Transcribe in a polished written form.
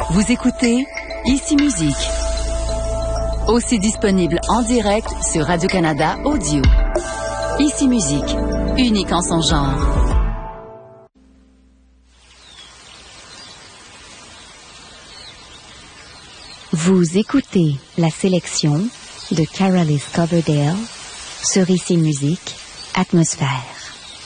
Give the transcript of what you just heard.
Vous écoutez Ici Musique. Aussi disponible en direct sur Radio-Canada Audio. Ici Musique, unique en son genre. Vous écoutez la sélection de Carolis Coverdale sur Ici Musique, Atmosphère.